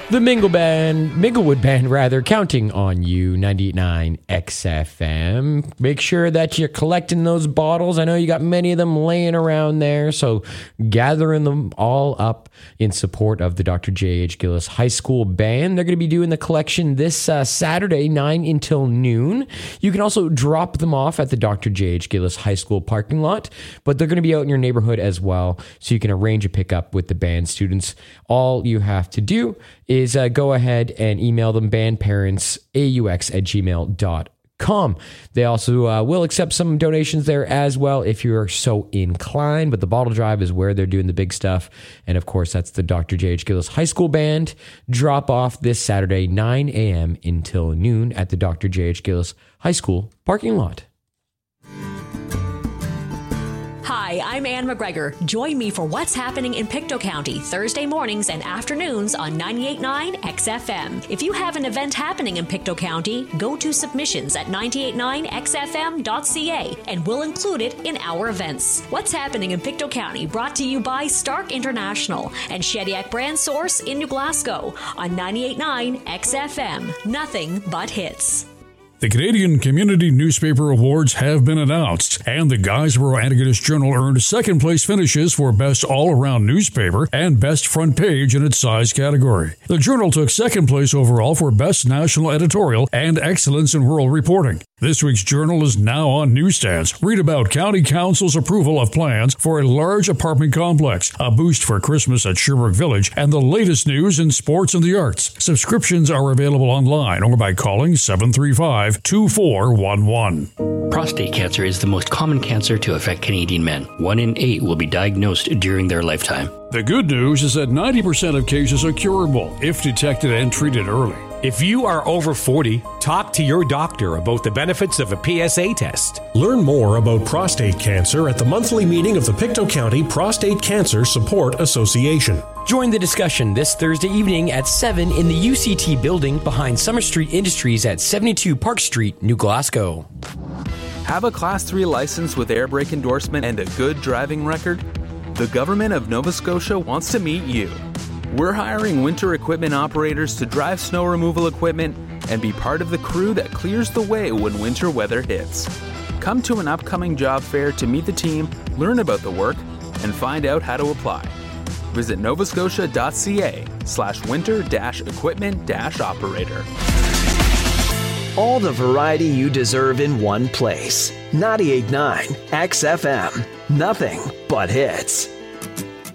The Minglewood Band, counting on you, 98.9 XFM. Make sure that you're collecting those bottles. I know you got many of them laying around there, so gathering them all up in support of the Dr. J.H. Gillis High School Band. They're going to be doing the collection this Saturday, 9 until noon. You can also drop them off at the Dr. J.H. Gillis High School parking lot, but they're going to be out in your neighborhood as well, so you can arrange a pickup with the band students. All you have to do is go ahead and email them bandparentsaux@gmail.com. They also will accept some donations there as well if you're so inclined, but the bottle drive is where they're doing the big stuff. And of course, that's the Dr. J.H. Gillis High School Band drop off this Saturday, 9 a.m. until noon at the Dr. J.H. Gillis High School parking lot. Hi, I'm Ann McGregor. Join me for what's happening in Pictou County, Thursday mornings and afternoons on 98.9 XFM. If you have an event happening in Pictou County, go to submissions at 989xfm.ca and we'll include it in our events. What's happening in Pictou County brought to you by Stark International and Shediac Brand Source in New Glasgow on 98.9 XFM. Nothing but hits. The Canadian Community Newspaper Awards have been announced, and the Guysborough Antigonish Journal earned second-place finishes for Best All-Around Newspaper and Best Front Page in its size category. The Journal took second place overall for Best National Editorial and Excellence in Rural Reporting. This week's Journal is now on newsstands. Read about County Council's approval of plans for a large apartment complex, a boost for Christmas at Sherbrooke Village, and the latest news in sports and the arts. Subscriptions are available online or by calling 735-2411. Prostate cancer is the most common cancer to affect Canadian men. 1 in 8 will be diagnosed during their lifetime. The good news is that 90% of cases are curable if detected and treated early. If you are over 40, talk to your doctor about the benefits of a PSA test. Learn more about prostate cancer at the monthly meeting of the Pictou County Prostate Cancer Support Association. Join the discussion this Thursday evening at 7 in the UCT building behind Summer Street Industries at 72 Park Street, New Glasgow. Have a Class 3 license with air brake endorsement and a good driving record? The Government of Nova Scotia wants to meet you. We're hiring winter equipment operators to drive snow removal equipment and be part of the crew that clears the way when winter weather hits. Come to an upcoming job fair to meet the team, learn about the work, and find out how to apply. Visit novascotia.ca/winter-equipment-operator. All the variety you deserve in one place. 98.9 XFM. Nothing but hits.